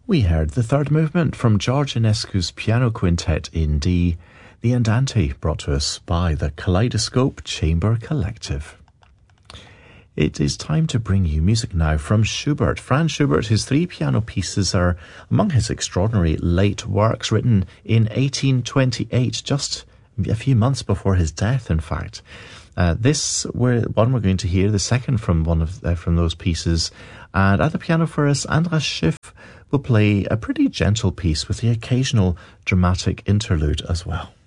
We heard the third movement from George Enescu's Piano Quintet in D, the Andante, brought to us by the Kaleidoscope Chamber Collective. It is time to bring you music now from Schubert. Franz Schubert, his three piano pieces are among his extraordinary late works, written in 1828, just a few months before his death, in fact. This one we're going to hear, the second from one of from those pieces. And at the piano for us, Andras Schiff will play a pretty gentle piece with the occasional dramatic interlude as well.